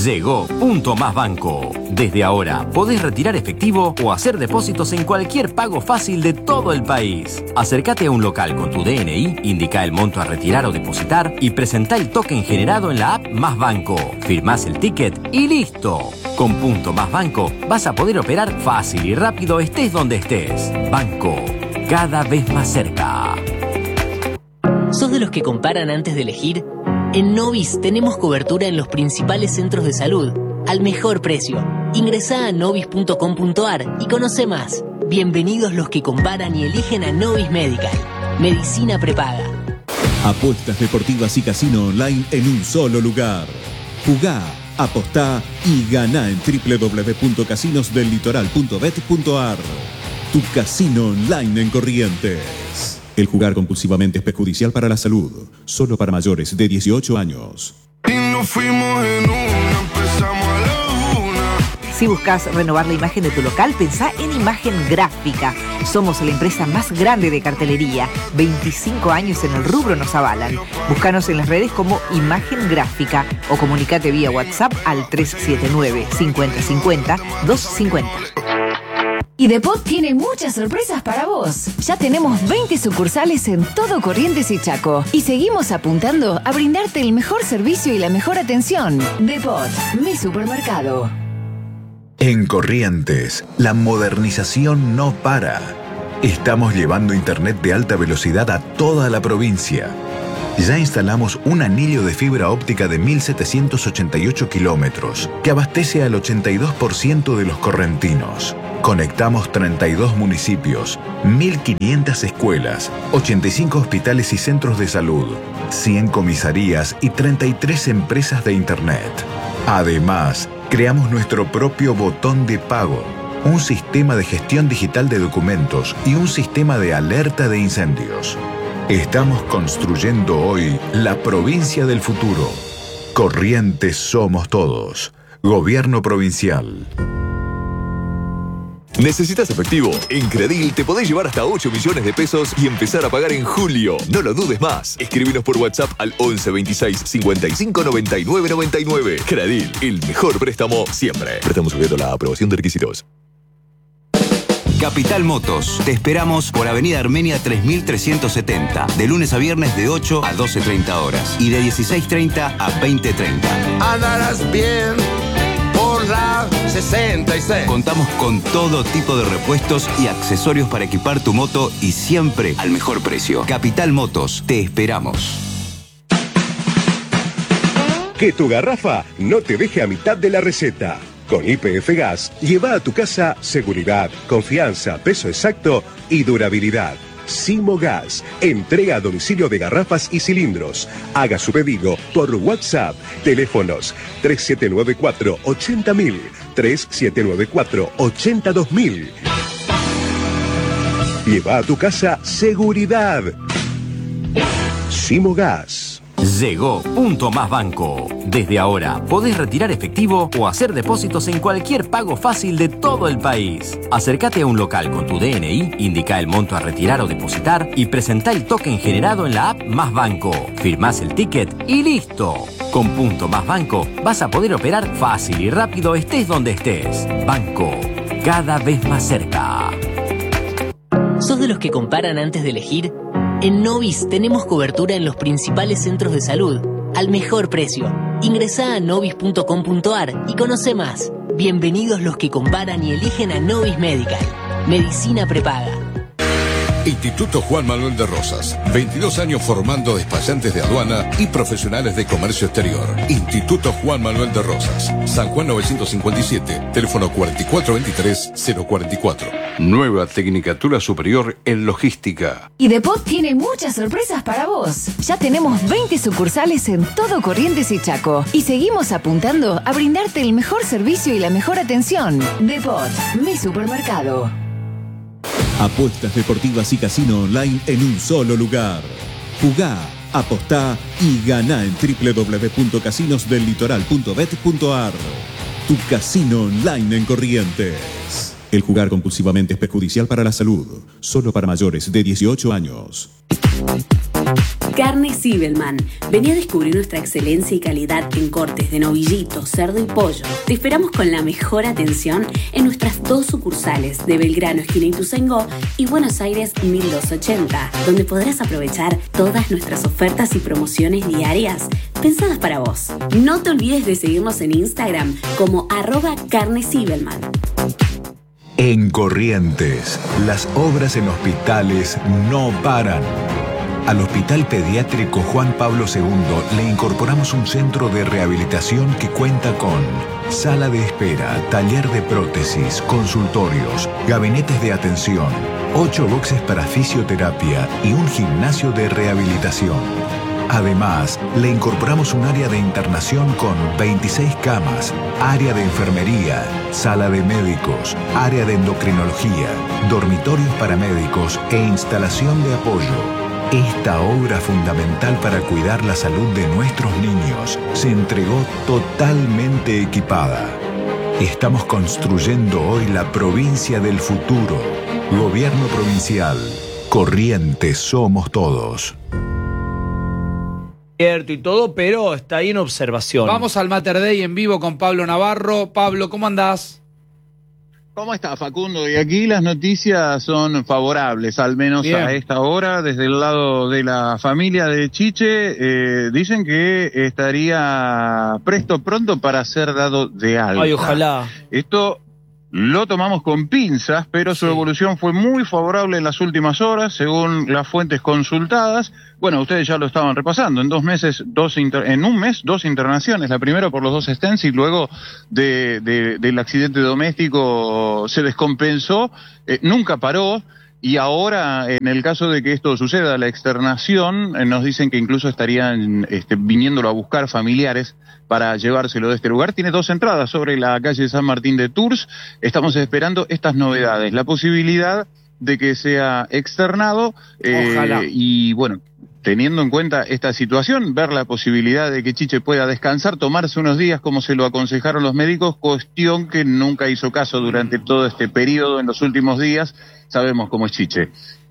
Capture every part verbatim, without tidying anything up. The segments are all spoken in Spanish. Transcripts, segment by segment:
Llegó Punto Más Banco. Desde ahora podés retirar efectivo o hacer depósitos en cualquier pago fácil de todo el país. Acércate a un local con tu D N I, indica el monto a retirar o depositar y presentá el token generado en la app Más Banco. Firmás el ticket y listo. Con Punto Más Banco vas a poder operar fácil y rápido estés donde estés. Banco, cada vez más cerca. ¿Sos de los que comparan antes de elegir? En Novis tenemos cobertura en los principales centros de salud al mejor precio. Ingresá a novis punto com punto ar y conoce más. Bienvenidos los que comparan y eligen a Novis Medical. Medicina prepaga. Apuestas deportivas y casino online en un solo lugar. Jugá, apostá y ganá en doble u doble u doble u punto casinos del litoral punto bet punto ar. Tu casino online en Corrientes. El jugar compulsivamente es perjudicial para la salud. Solo para mayores de dieciocho años. Y nos fuimos en una, empezamos a la una. Si buscas renovar la imagen de tu local, pensá en Imagen Gráfica. Somos la empresa más grande de cartelería. veinticinco años en el rubro nos avalan. Búscanos en las redes como Imagen Gráfica o comunicate vía WhatsApp al tres siete nueve, cincuenta cincuenta, doscientos cincuenta. Y Depot tiene muchas sorpresas para vos. Ya tenemos veinte sucursales en todo Corrientes y Chaco. Y seguimos apuntando a brindarte el mejor servicio y la mejor atención. Depot, mi supermercado. En Corrientes, la modernización no para. Estamos llevando internet de alta velocidad a toda la provincia. Ya instalamos un anillo de fibra óptica de mil setecientos ochenta y ocho kilómetros que abastece al ochenta y dos por ciento de los correntinos. Conectamos treinta y dos municipios, mil quinientas escuelas, ochenta y cinco hospitales y centros de salud, cien comisarías y treinta y tres empresas de internet. Además, creamos nuestro propio botón de pago, un sistema de gestión digital de documentos y un sistema de alerta de incendios. Estamos construyendo hoy la provincia del futuro. Corrientes somos todos. Gobierno provincial. ¿Necesitas efectivo? En Credil te podés llevar hasta ocho millones de pesos y empezar a pagar en julio. No lo dudes más. Escribinos por WhatsApp al once veintiséis cincuenta y cinco noventa y nueve noventa y nueve. Credil, el mejor préstamo siempre. Préstamo sujeto a la aprobación de requisitos. Capital Motos. Te esperamos por Avenida Armenia tres mil trescientos setenta. De lunes a viernes de ocho a doce treinta horas. Y de dieciséis treinta a veinte treinta. Andarás bien por la sesenta y seis. Contamos con todo tipo de repuestos y accesorios para equipar tu moto y siempre al mejor precio. Capital Motos. Te esperamos. Que tu garrafa no te deje a mitad de la receta. Con Y P F Gas, lleva a tu casa seguridad, confianza, peso exacto y durabilidad. Simo Gas, entrega a domicilio de garrafas y cilindros. Haga su pedido por WhatsApp. Teléfonos tres siete nueve cuatro, ochenta mil, tres siete nueve cuatro, ochenta y dos mil. Lleva a tu casa seguridad. Simo Gas. Llegó Punto Más Banco. Desde ahora podés retirar efectivo o hacer depósitos en cualquier pago fácil de todo el país. Acércate a un local con tu D N I, indica el monto a retirar o depositar y presentá el token generado en la app Más Banco. Firmás el ticket y listo. Con Punto Más Banco vas a poder operar fácil y rápido estés donde estés. Banco, cada vez más cerca. ¿Sos de los que comparan antes de elegir? En Novis tenemos cobertura en los principales centros de salud al mejor precio. Ingresá a novis punto com punto ar y conoce más. Bienvenidos los que comparan y eligen a Novis Medical. Medicina prepaga. Instituto Juan Manuel de Rosas. veintidós años formando despachantes de aduana y profesionales de comercio exterior. Instituto Juan Manuel de Rosas. San Juan novecientos cincuenta y siete. Teléfono cuatro cuatro dos tres cero cuatro cuatro. Nueva Tecnicatura Superior en Logística. Y Depot tiene muchas sorpresas para vos. Ya tenemos veinte sucursales en todo Corrientes y Chaco. Y seguimos apuntando a brindarte el mejor servicio y la mejor atención. Depot, mi supermercado. Apuestas deportivas y casino online en un solo lugar. Jugá, apostá y ganá en doble u doble u doble u punto casinos del litoral punto bet punto ar. Tu casino online en Corrientes. El jugar compulsivamente es perjudicial para la salud. Solo para mayores de dieciocho años. Carne Zibelman. Vení a descubrir nuestra excelencia y calidad en cortes de novillito, cerdo y pollo. Te esperamos con la mejor atención en nuestras dos sucursales de Belgrano, esquina Ituzaingó, y Buenos Aires mil doscientos ochenta, donde podrás aprovechar todas nuestras ofertas y promociones diarias pensadas para vos. No te olvides de seguirnos en Instagram como arroba Carne Zibelman. En Corrientes, las obras en hospitales no paran. Al Hospital Pediátrico Juan Pablo segundo le incorporamos un centro de rehabilitación que cuenta con sala de espera, taller de prótesis, consultorios, gabinetes de atención, ocho boxes para fisioterapia y un gimnasio de rehabilitación. Además, le incorporamos un área de internación con veintiséis camas, área de enfermería, sala de médicos, área de endocrinología, dormitorios para médicos e instalación de apoyo. Esta obra fundamental para cuidar la salud de nuestros niños se entregó totalmente equipada. Estamos construyendo hoy la provincia del futuro. Gobierno provincial. Corrientes somos todos. Y todo, pero está ahí en observación. Vamos al Mater Day en vivo con Pablo Navarro. Pablo, ¿cómo andás? ¿Cómo está, Facundo? Y aquí las noticias son favorables, al menos Bien. a esta hora, desde el lado de la familia de Chiche. Eh, dicen que estaría presto pronto para ser dado de alta. Ay, ojalá. Esto lo tomamos con pinzas, pero su sí. evolución fue muy favorable en las últimas horas, según las fuentes consultadas. Bueno, ustedes ya lo estaban repasando. En dos meses, dos inter... en un mes, dos internaciones. La primera por los dos stents y luego de, de, del accidente doméstico se descompensó, eh, nunca paró. Y ahora, en el caso de que esto suceda, la externación, eh, nos dicen que incluso estarían este, viniéndolo a buscar familiares para llevárselo de este lugar. Tiene dos entradas sobre la calle San Martín de Tours. Estamos esperando estas novedades. La posibilidad de que sea externado. Eh, Ojalá. Y bueno, teniendo en cuenta esta situación, ver la posibilidad de que Chiche pueda descansar, tomarse unos días como se lo aconsejaron los médicos, cuestión que nunca hizo caso durante todo este periodo en los últimos días. Sabemos cómo es Chiche.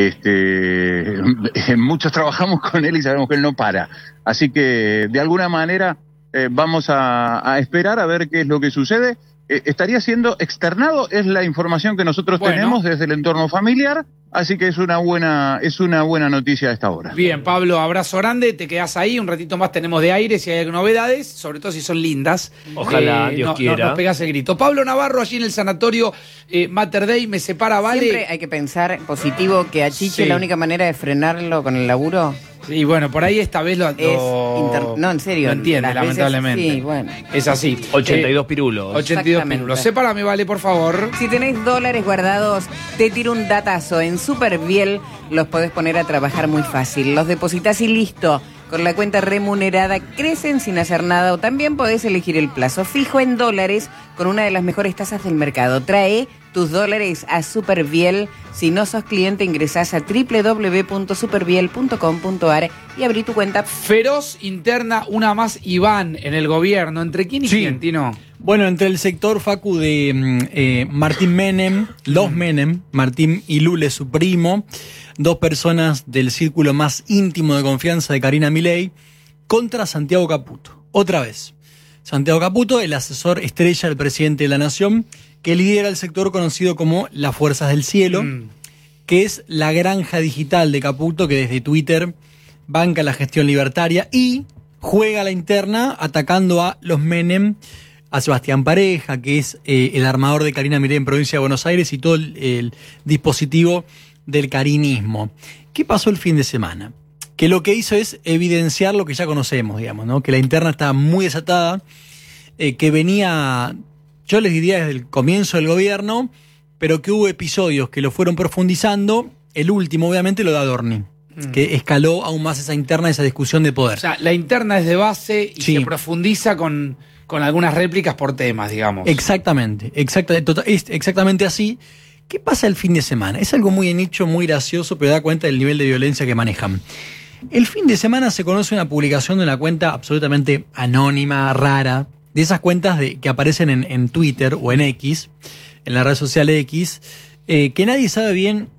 Este, muchos trabajamos con él y sabemos que él no para. Así que, de alguna manera, eh, vamos a, a esperar a ver qué es lo que sucede. Eh, estaría siendo externado, es la información que nosotros bueno. tenemos desde el entorno familiar. Así que es una buena es una buena noticia a esta hora. Bien, Pablo, abrazo grande, te quedás ahí, un ratito más tenemos de aire si hay novedades, sobre todo si son lindas. Ojalá, eh, Dios no, quiera. No, nos pegás el grito. Pablo Navarro, allí en el sanatorio eh, Mater Day, me separa, ¿vale? Siempre hay que pensar positivo, que a Chiche Sí. la única manera de frenarlo con el laburo Y bueno, por ahí esta vez lo... es lo- inter- no, en serio. Lo entiende, las veces- lamentablemente. sí, bueno. Es así. ochenta y dos Eh, pirulos. ochenta y dos Exactamente. pirulos. Sepárame, vale, por favor. Si tenés dólares guardados, te tiro un datazo. En Superviel los podés poner a trabajar muy fácil. Los depositas y listo. Con la cuenta remunerada crecen sin hacer nada, o también podés elegir el plazo fijo en dólares con una de las mejores tasas del mercado. Trae tus dólares a Superviel. Si no sos cliente, ingresás a doble u doble u doble u punto superviel punto com punto a r y abrí tu cuenta. Feroz interna una más Iván en el gobierno. ¿Entre quién y Sí. quién, Tino? Bueno, entre el sector, Facu, de mm, eh, Martín Menem, los Menem, Martín y Lule, su primo, dos personas del círculo más íntimo de confianza de Karina Milei, contra Santiago Caputo. Otra vez. Santiago Caputo, el asesor estrella del presidente de la Nación, que lidera el sector conocido como las Fuerzas del Cielo, Mm. que es la granja digital de Caputo, que desde Twitter banca la gestión libertaria y juega a la interna atacando a los Menem, a Sebastián Pareja, que es eh, el armador de Karina Milei en provincia de Buenos Aires, y todo el, el dispositivo del carinismo. ¿Qué pasó el fin de semana? Que lo que hizo es evidenciar lo que ya conocemos, digamos, ¿no? Que la interna estaba muy desatada, eh, que venía, yo les diría desde el comienzo del gobierno, pero que hubo episodios que lo fueron profundizando. El último, obviamente, lo de Adorni, mm. que escaló aún más esa interna, esa discusión de poder. O sea, la interna es de base y Sí. se profundiza con, con algunas réplicas por temas, digamos. Exactamente, exacta, tota- es exactamente así. ¿Qué pasa el fin de semana? Es algo muy de nicho, muy gracioso, pero da cuenta del nivel de violencia que manejan. El fin de semana se conoce una publicación de una cuenta absolutamente anónima, rara, de esas cuentas de, que aparecen en, en Twitter o en X, en la red social X, eh, que nadie sabe bien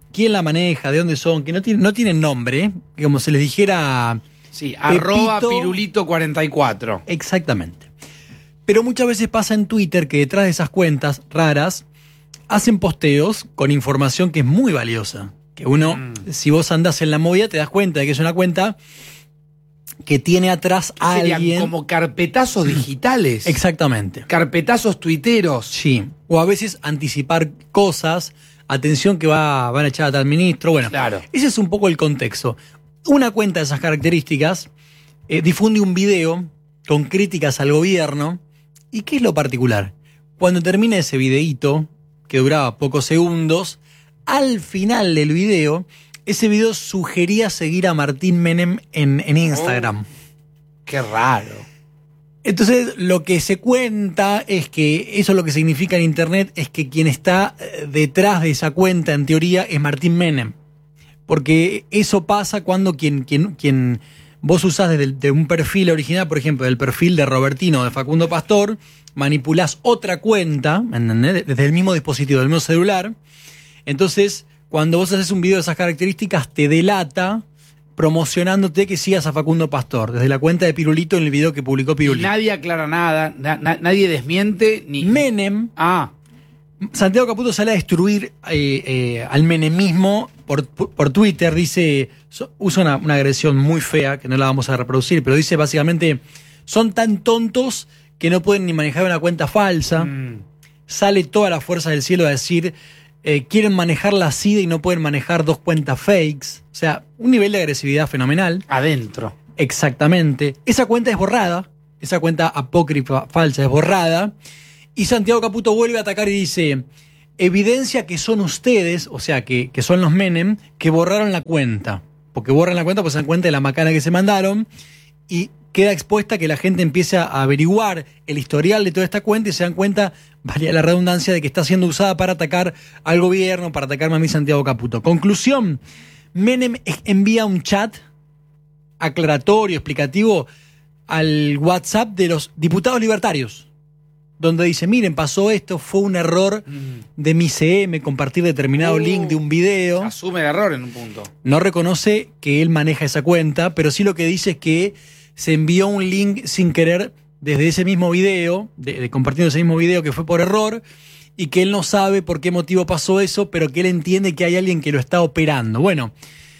quién la maneja, de dónde son, que no, tiene, no tienen nombre, que como se les dijera... Sí, arroba Pepito. pirulito cuarenta y cuatro. Exactamente. Pero muchas veces pasa en Twitter que detrás de esas cuentas raras hacen posteos con información que es muy valiosa. Que uno, mm. si vos andás en la movida, te das cuenta de que es una cuenta que tiene atrás a alguien. Como carpetazos digitales. Exactamente. Carpetazos tuiteros. Sí. O a veces anticipar cosas. Atención que va, van a echar a tal ministro. Bueno, claro. Ese es un poco el contexto. Una cuenta de esas características eh, difunde un video con críticas al gobierno. ¿Y qué es lo particular? Cuando termina ese videíto, que duraba pocos segundos, al final del video, ese video sugería seguir a Martín Menem en, en Instagram. Oh, qué raro. Entonces, lo que se cuenta es que eso lo que significa en Internet es que quien está detrás de esa cuenta, en teoría, es Martín Menem. Porque eso pasa cuando quien, quien, quien vos usás desde de un perfil original, por ejemplo, del perfil de Robertino o de Facundo Pastor, manipulás otra cuenta, ¿entendés? Desde el mismo dispositivo, del mismo celular. Entonces, cuando vos haces un video de esas características, te delata promocionándote que sigas a Facundo Pastor, desde la cuenta de Pirulito en el video que publicó Pirulito. Y nadie aclara nada, na, na, nadie desmiente ni... Menem. Ah. Santiago Caputo sale a destruir eh, eh, al menemismo por, por, por Twitter. Dice, so, usa una, una agresión muy fea, que no la vamos a reproducir, pero dice básicamente, son tan tontos que no pueden ni manejar una cuenta falsa. Mm. Sale toda la fuerza del cielo a decir... Eh, quieren manejar la SIDA y no pueden manejar dos cuentas fakes. O sea, un nivel de agresividad fenomenal. Adentro. Exactamente. Esa cuenta es borrada. Esa cuenta apócrifa falsa es borrada. Y Santiago Caputo vuelve a atacar y dice, evidencia que son ustedes, o sea, que, que son los Menem, que borraron la cuenta. Porque borran la cuenta, pues se dan cuenta de la macana que se mandaron. Y queda expuesta que la gente empiece a averiguar el historial de toda esta cuenta y se dan cuenta, valía la redundancia, de que está siendo usada para atacar al gobierno, para atacarme a mí, Santiago Caputo. Conclusión, Menem envía un chat aclaratorio, explicativo, al WhatsApp de los diputados libertarios, donde dice, miren, pasó esto, fue un error de mi C M compartir determinado uh, link de un video. Asume el error en un punto. No reconoce que él maneja esa cuenta, pero sí lo que dice es que se envió un link sin querer desde ese mismo video, de, de compartiendo ese mismo video que fue por error, y que él no sabe por qué motivo pasó eso, pero que él entiende que hay alguien que lo está operando. Bueno,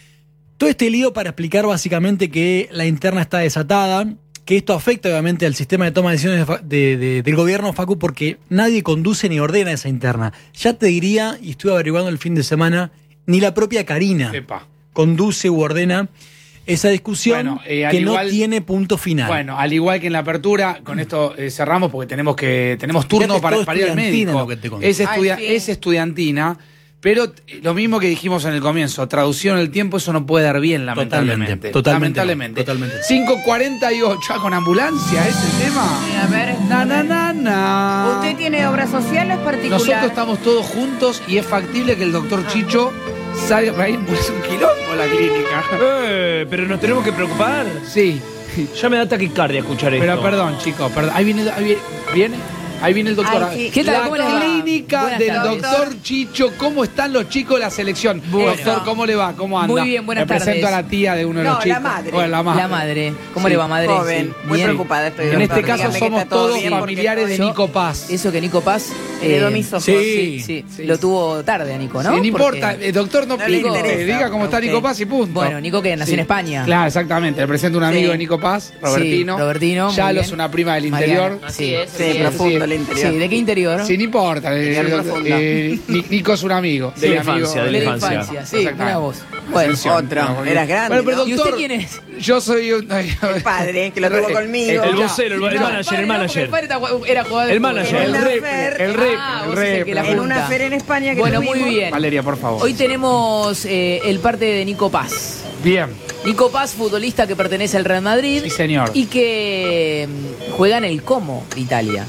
todo este lío para explicar básicamente que la interna está desatada, que esto afecta obviamente al sistema de toma de decisiones de, de, de, del gobierno, Facu, porque nadie conduce ni ordena esa interna. Ya te diría, y estuve averiguando el fin de semana, ni la propia Karina Epa. conduce u ordena esa discusión, bueno, eh, que igual, no tiene punto final. Bueno, al igual que en la apertura, con esto eh, cerramos porque tenemos que tenemos turno para, para ir al médico. Es, estudia, Ay, sí. es estudiantina, pero lo mismo que dijimos en el comienzo, traducción en el tiempo, eso no puede dar bien, lamentablemente. Totalmente. Lamentablemente. Totalmente. cinco cuarenta y ocho, ah, con ambulancia, ¿es el tema? A ver. Na, na, na, na. ¿Usted tiene obras sociales particulares? Nosotros estamos todos juntos y es factible que el doctor Chicho salga para ir, pues es un quilombo la clínica. Eh, pero nos tenemos que preocupar. Sí. Ya me da taquicardia escuchar esto. Pero perdón, chicos, perdón. Ahí viene, ahí viene, ¿viene? Ahí viene el doctor. Ay, sí. ¿Qué tal? La ¿Cómo le va? Clínica Buenas del tardes. doctor Chicho. ¿Cómo están los chicos de la selección? Bueno. Doctor, ¿cómo le va? ¿Cómo anda? Muy bien, buenas Me presento tardes. a la tía de uno de No, los chicos. la madre. Bueno, la madre. La madre. ¿Cómo Sí. le va, madre? Joven, Sí. muy Bien. preocupada estoy. En Doctor, este caso dígame que somos está todo todos bien, familiares de yo- Nico Paz. Eso que Nico Paz Heredó mis ojos. Sí, sí, sí. Lo tuvo tarde a Nico, ¿no? Sí, no Porque- importa, el doctor no, No le Nico, interesa. eh, diga cómo está Ok. Nico Paz y punto. Bueno, Nico que nació en España. Claro, exactamente. Le presento un amigo Sí. de Nico Paz, Robertino. Sí, Robertino, Ya muy lo bien. es una prima del Mariana. interior. Así es, Sí, así es. profundo el interior. Sí, ¿de qué interior? Sí, no importa. eh, Interior eh, profundo. eh, Ni- Nico es un amigo. De la mi amigo. infancia, de la infancia. Sí, mira vos. Bueno, Atención. eras grande. Bueno, pero ¿no? ¿Y doctor, usted quién es? Yo soy un. El padre, que lo tuvo conmigo. El vocero, el, el No, manager, el manager. El padre era jugador de El fútbol. manager. El Una rep, fer- el rep, Ah, el vos sos el rep. que la En junta. una feria en España que Bueno, muy tuvimos. bien. Valeria, por favor. Hoy tenemos eh, el parte de Nico Paz. Bien. Nico Paz, futbolista que pertenece al Real Madrid. Sí, señor. Y que mm, juega en el Como de Italia.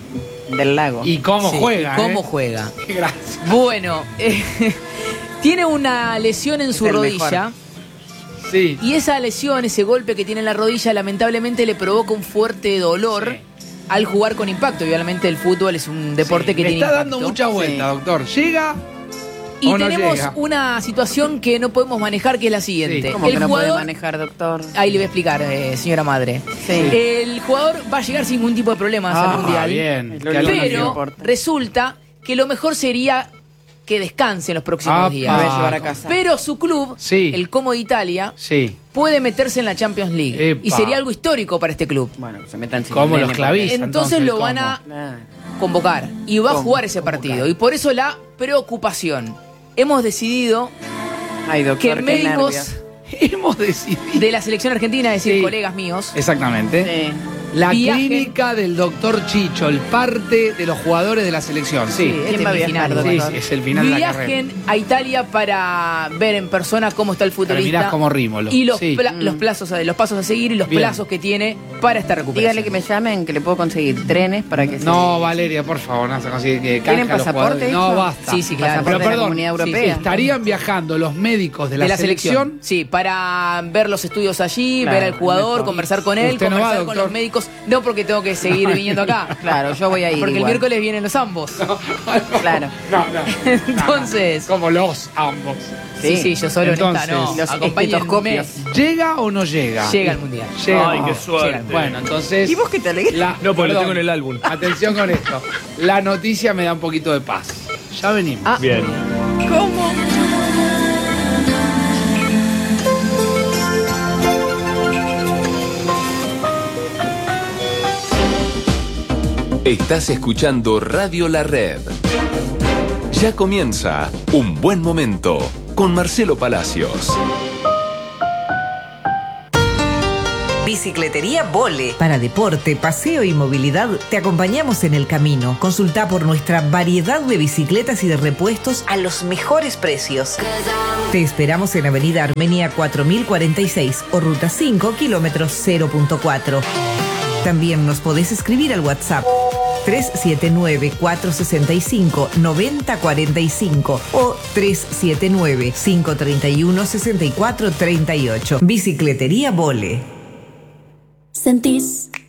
Del lago. ¿Y cómo Sí, juega? y ¿Cómo eh? juega? Gracias. Bueno, eh, tiene una lesión en Es su el rodilla. Sí. Y esa lesión, ese golpe que tiene en la rodilla, lamentablemente le provoca un fuerte dolor al jugar con impacto. Y obviamente el fútbol es un deporte Sí, que le tiene está impacto. dando mucha vuelta, doctor. Llega Y O no tenemos llega. una situación que no podemos manejar, que es la siguiente. Sí. ¿Cómo el que no jugador, puede manejar, doctor? Ahí le voy a explicar, eh, señora madre. Sí. El jugador va a llegar sin ningún tipo de problemas Ah, al mundial. bien. Es lo Que único que Pero importa. resulta que lo mejor sería que descanse en los próximos Ah, días. Lo voy a llevar a casa. Pero su club, Sí. el Como de Italia, Sí. puede meterse en la Champions League. Epa. Y sería algo histórico para este club. Bueno, se metan sin ¿Cómo el los nene, clavis? Entonces, entonces, lo van a porque- convocar y va a ¿Cómo? jugar ese partido. Y por eso la preocupación. Hemos decidido Ay, doctor, que qué médicos nervios. Hemos decidido. de la selección argentina, es decir, Sí. colegas míos, Exactamente. Sí. La Viajen. clínica del doctor Chicho, el parte de los jugadores de la selección. Sí. este ¿Quién va a es mi viajar, final, Sí, doctor? sí, es el final de la carrera. viajen a Italia para ver en persona cómo está el Pero futbolista mirá cómo rímolo. y los, Sí. pla- Mm. los plazos, a- los pasos a seguir y los Bien. plazos que tiene para esta recuperación. Dígale que me llamen, que le puedo conseguir trenes para que se... No, Valeria, por favor, no se consigue que ¿Tienen canje a los pasaporte jugadores. No, hecho? basta. Sí, sí, claro. Pasaporte Pero de la perdón, Comunidad sí, Europea. Estarían viajando los médicos de la, de la selección. selección, sí, para ver los estudios allí, Claro, ver al jugador, mejor. conversar con él, Usted no va, conversar con doctor. los médicos. No, porque tengo que seguir viniendo acá. Claro, yo voy a ir Porque el igual. miércoles vienen los ambos. Claro. No, no. Entonces, Como los ambos. sí, sí, yo solo en esta Entonces, no. los Acompáñenme. estetoscopios. ¿Llega o no llega? Llega al mundial. Llega. Ay, qué suerte. Llega al mundial. Bueno, entonces. ¿Y vos qué te alegrás? la- No, porque lo perdón. tengo en el álbum. Atención con esto. La noticia me da un poquito de paz. Ya venimos. Ah, Bien. ¿Cómo? Estás escuchando Radio La Red. Ya comienza Un Buen Momento con Marcelo Palacios. Bicicletería Vole. Para deporte, paseo y movilidad, te acompañamos en el camino. Consulta por nuestra variedad de bicicletas y de repuestos a los mejores precios. Te esperamos en Avenida Armenia cuatro mil cuarenta y seis o Ruta cinco, kilómetros cero punto cuatro. También nos podés escribir al WhatsApp tres siete nueve, cuatro seis cinco, nueve cero cuatro cinco o tres siete nueve, cinco tres uno, seis cuatro tres ocho. Bicicletería Vole. ¿Sentís